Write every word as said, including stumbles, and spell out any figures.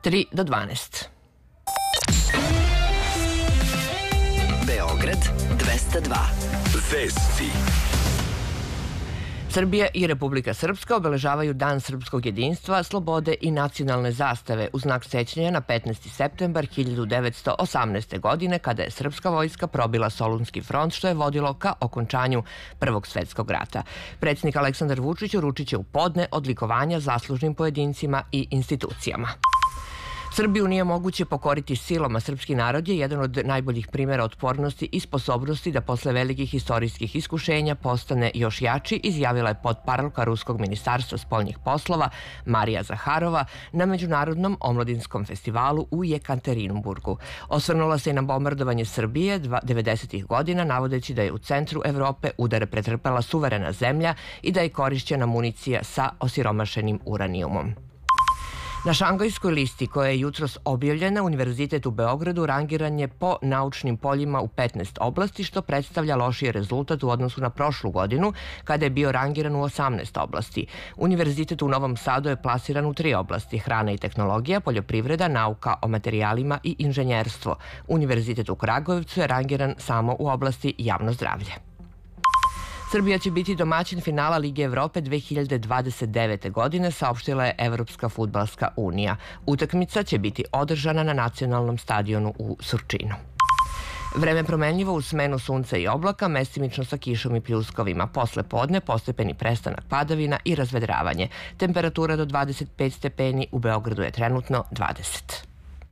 tri do dvanaest. Beograd dvesta dva. Vesti. Srbija i Republika Srpska obeležavaju Dan srpskog jedinstva, slobode i nacionalne zastave u znak sećanja na petnaesti septembar hiljadu devetsto osamnaeste. godine kada je srpska vojska probila Solunski front, što je vodilo ka okončanju Prvog svetskog rata. Predsjednik Aleksandar Vučić uručit će u podne odlikovanja zaslužnim pojedincima i institucijama. Srbiju nije moguće pokoriti silom, a srpski narod je jedan od najboljih primjera otpornosti i sposobnosti da posle velikih istorijskih iskušenja postane još jači, izjavila je potparolka Ruskog ministarstva spoljnih poslova Marija Zaharova na Međunarodnom omladinskom festivalu u Jekaterinburgu. Osvrnula se i na bombardovanje Srbije devedesetih godina, navodeći da je u centru Evrope udare pretrpela suverena zemlja i da je korišćena municija sa osiromašenim uranijumom. Na Šangajskoj listi, koja je jutros objavljena, Univerzitet u Beogradu rangiran je po naučnim poljima u petnaest oblasti, što predstavlja lošiji rezultat u odnosu na prošlu godinu, kada je bio rangiran u osamnaest oblasti. Univerzitet u Novom Sadu je plasiran u tri oblasti: hrana i tehnologija, poljoprivreda, nauka o materijalima i inženjerstvo. Univerzitet u Kragujevcu je rangiran samo u oblasti javno zdravlje. Srbija će biti domaćin finala Lige Evrope dve hiljade dvadeset devete. godine, saopštila je Evropska fudbalska unija. Utakmica će biti održana na nacionalnom stadionu u Surčinu. Vreme promenljivo u smenu sunca i oblaka, mestimično sa kišom i pljuskovima. Posle podne postepeni prestanak padavina i razvedravanje. Temperatura do dvadeset pet stepeni, u Beogradu je trenutno dvadeset.